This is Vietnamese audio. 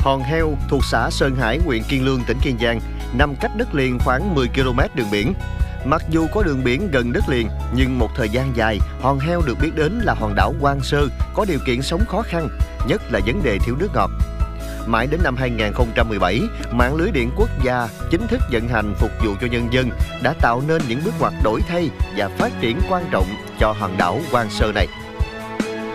Hòn Heo thuộc xã Sơn Hải, huyện Kiên Lương, tỉnh Kiên Giang, nằm cách đất liền khoảng 10 km đường biển. Mặc dù có đường biển gần đất liền, nhưng một thời gian dài, Hòn Heo được biết đến là hòn đảo hoang sơ, có điều kiện sống khó khăn, nhất là vấn đề thiếu nước ngọt. Mãi đến năm 2017, mạng lưới điện quốc gia chính thức vận hành phục vụ cho nhân dân đã tạo nên những bước ngoặt đổi thay và phát triển quan trọng cho hòn đảo hoang sơ này.